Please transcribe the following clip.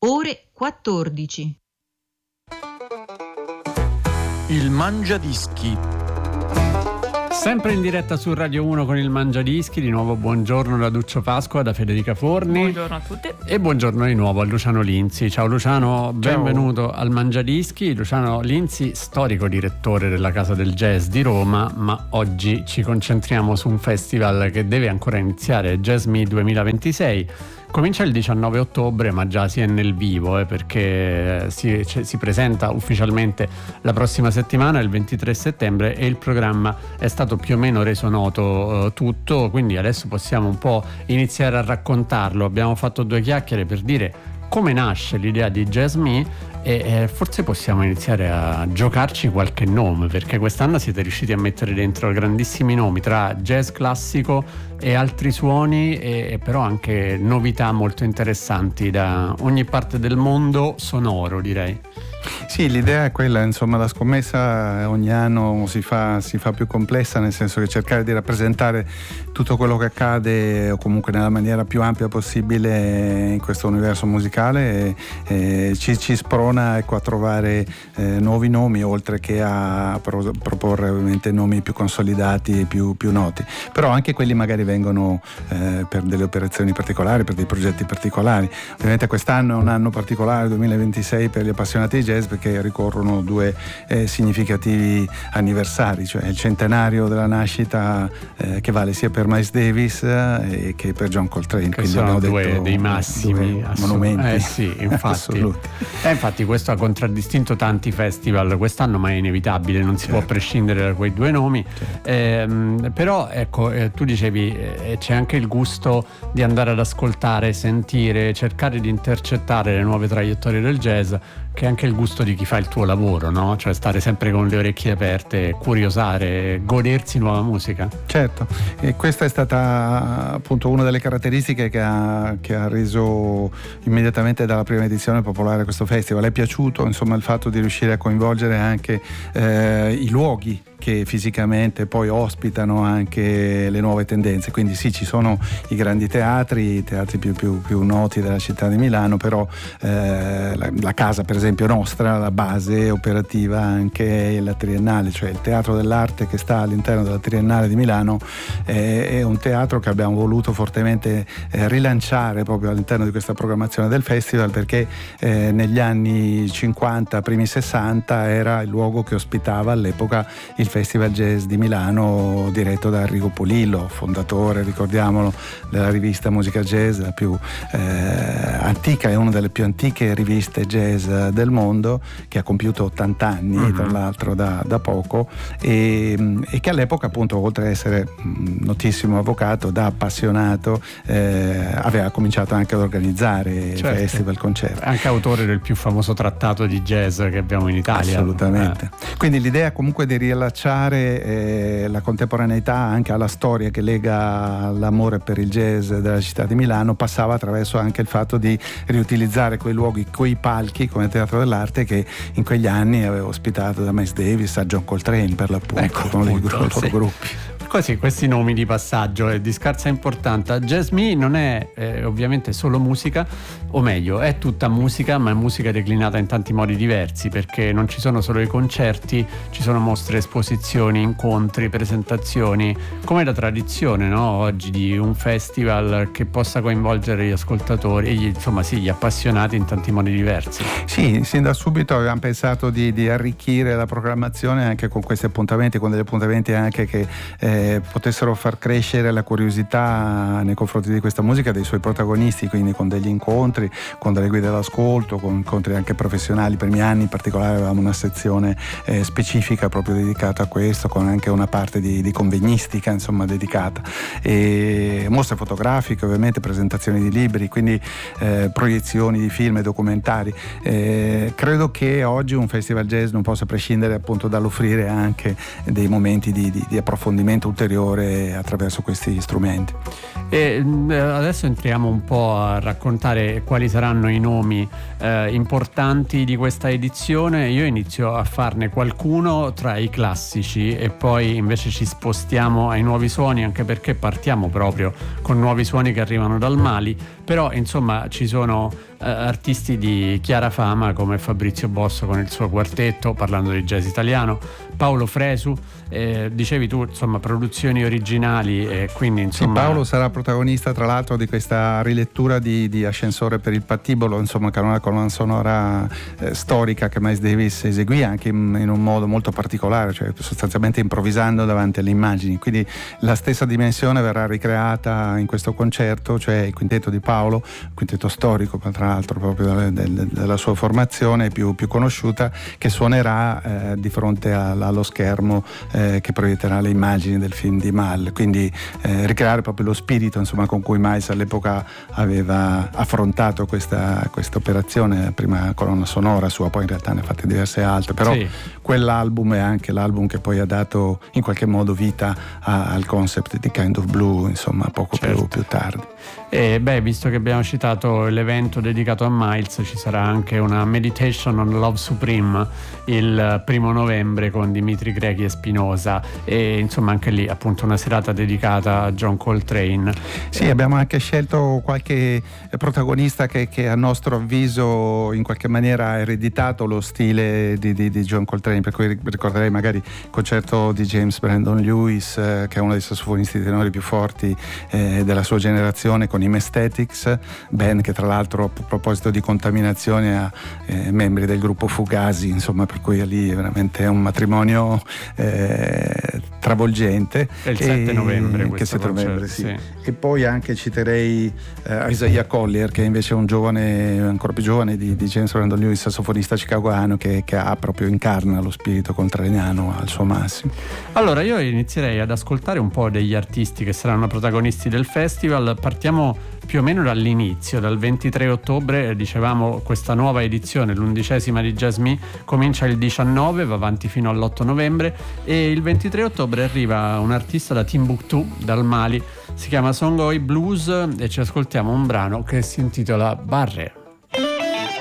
ore 14. Il Mangiadischi. Sempre in diretta su Radio 1 con il Mangiadischi. Di nuovo buongiorno da Duccio Pasqua, da Federica Forni. Buongiorno a tutti. E buongiorno di nuovo a Luciano Linzi. Ciao Luciano, benvenuto Ciao. al Mangiadischi. Luciano Linzi, storico direttore della Casa del Jazz di Roma, ma oggi ci concentriamo su un festival che deve ancora iniziare, Jazz Me 2026. Comincia il 19 ottobre, ma già si è nel vivo, perché si presenta ufficialmente la prossima settimana, il 23 settembre, e il programma è stato più o meno reso noto tutto, quindi adesso possiamo un po' iniziare a raccontarlo. Abbiamo fatto due chiacchiere per dire come nasce l'idea di Jazz Me e forse possiamo iniziare a giocarci qualche nome, perché quest'anno siete riusciti a mettere dentro grandissimi nomi tra jazz classico e altri suoni, e però anche novità molto interessanti da ogni parte del mondo sonoro, direi. Sì, l'idea è quella, insomma, la scommessa ogni anno si fa più complessa, nel senso che cercare di rappresentare tutto quello che accade, o comunque nella maniera più ampia possibile in questo universo musicale, ci sprona, ecco, a trovare nuovi nomi, oltre che a proporre ovviamente nomi più consolidati e più noti. Però anche quelli magari vengono per delle operazioni particolari, per dei progetti particolari. Ovviamente quest'anno è un anno particolare, 2026, per gli appassionati di jazz, perché ricorrono due significativi anniversari, cioè il centenario della nascita, che vale sia per Miles Davis che per John Coltrane, che sono due dei massimi monumenti. Sì, infatti. Assoluti. Infatti questo ha contraddistinto tanti festival quest'anno, ma è inevitabile, non si può prescindere da quei due nomi. Certo. Però ecco, tu dicevi c'è anche il gusto di andare ad ascoltare, sentire, cercare di intercettare le nuove traiettorie del jazz, che è anche il gusto di chi fa il tuo lavoro, no? Cioè stare sempre con le orecchie aperte, curiosare, godersi nuova musica. Certo, e questa è stata appunto una delle caratteristiche che ha reso immediatamente dalla prima edizione popolare questo festival. È piaciuto, insomma, il fatto di riuscire a coinvolgere anche i luoghi che fisicamente poi ospitano anche le nuove tendenze. Quindi sì, ci sono i grandi teatri più noti della città di Milano, però la casa, per esempio, nostra, la base operativa anche la Triennale, cioè il Teatro dell'Arte che sta all'interno della Triennale di Milano, è un teatro che abbiamo voluto fortemente rilanciare proprio all'interno di questa programmazione del festival, perché negli anni 50, primi 60, era il luogo che ospitava all'epoca il Festival Jazz di Milano, diretto da Arrigo Polillo, fondatore, ricordiamolo, della rivista Musica Jazz, la più antica, è una delle più antiche riviste jazz del mondo, che ha compiuto 80 anni, tra l'altro da poco, e che all'epoca, appunto, oltre ad essere notissimo avvocato, da appassionato, aveva cominciato anche ad organizzare festival, concerti. Anche autore del più famoso trattato di jazz che abbiamo in Italia. Assolutamente. Quindi l'idea comunque di riallacciare la contemporaneità anche alla storia che lega l'amore per il jazz della città di Milano passava attraverso anche il fatto di riutilizzare quei luoghi, quei palchi come Teatro dell'Arte, che in quegli anni aveva ospitato da Miles Davis a John Coltrane, per l'appunto, con i loro gruppi. Così, questi nomi di passaggio e di scarsa importanza. Jazz Me non è ovviamente solo musica, o meglio, è tutta musica, ma è musica declinata in tanti modi diversi, perché non ci sono solo i concerti, ci sono mostre, esposizioni, incontri, presentazioni, come da tradizione, no? Oggi, di un festival che possa coinvolgere gli ascoltatori, gli appassionati in tanti modi diversi. Sì, sin da subito avevamo pensato di arricchire la programmazione anche con questi appuntamenti, con degli appuntamenti anche che potessero far crescere la curiosità nei confronti di questa musica dei suoi protagonisti, quindi con degli incontri, con delle guide d'ascolto, con incontri anche professionali. Per i primi anni in particolare avevamo una sezione specifica proprio dedicata a questo, con anche una parte di convegnistica, insomma, dedicata, e mostre fotografiche, ovviamente presentazioni di libri, quindi proiezioni di film e documentari. Credo che oggi un festival jazz non possa prescindere, appunto, dall'offrire anche dei momenti di approfondimento ulteriore attraverso questi strumenti. E adesso entriamo un po' a raccontare quali saranno i nomi importanti di questa edizione. Io inizio a farne qualcuno tra i classici e poi invece ci spostiamo ai nuovi suoni, anche perché partiamo proprio con nuovi suoni che arrivano dal Mali. però insomma ci sono artisti di chiara fama come Fabrizio Bosso con il suo quartetto, parlando di jazz italiano, Paolo Fresu, dicevi tu insomma produzioni originali, e quindi insomma sì, Paolo sarà protagonista tra l'altro di questa rilettura di Ascensore per il Patibolo, insomma, che è una colonna sonora storica che Miles Davis eseguì anche in un modo molto particolare, cioè sostanzialmente improvvisando davanti alle immagini, quindi la stessa dimensione verrà ricreata in questo concerto, cioè il quintetto di Paolo, un quintetto storico tra l'altro proprio della sua formazione più conosciuta, che suonerà di fronte allo schermo che proietterà le immagini del film di Mal, quindi ricreare proprio lo spirito insomma con cui Miles all'epoca aveva affrontato questa operazione, la prima colonna sonora sua, poi in realtà ne ha fatte diverse altre, però sì, quell'album è anche l'album che poi ha dato in qualche modo vita al concept di Kind of Blue, insomma poco più tardi. E visto che abbiamo citato l'evento dedicato a Miles, ci sarà anche una Meditation on Love Supreme il 1 novembre con Dimitri Grechi e Spinoza, e insomma anche lì appunto una serata dedicata a John Coltrane. Sì, abbiamo anche scelto qualche protagonista che a nostro avviso in qualche maniera ha ereditato lo stile di John Coltrane, per cui ricorderei magari il concerto di James Brandon Lewis, che è uno dei sassofonisti tenori più forti della sua generazione, con i Mesthetics, band che tra l'altro a proposito di contaminazione ha membri del gruppo Fugazi, insomma, per cui lì veramente è un matrimonio travolgente. È il 7 novembre che 7 novembre, sì. Sì. E poi anche citerei Isaiah Collier, che invece è un giovane, ancora più giovane di James Brandon Lewis, sassofonista chicagoano, che incarna lo spirito coltraniano al suo massimo. Allora io inizierei ad ascoltare un po' degli artisti che saranno protagonisti del festival. Partiamo più o meno dall'inizio, dal 23 ottobre, dicevamo questa nuova edizione, l'11ª di Jazz Me, comincia il 19, va avanti fino all'8 novembre, e il 23 ottobre arriva un artista da Timbuktu, dal Mali, si chiama Songoi Blues, e ci ascoltiamo un brano che si intitola Barre.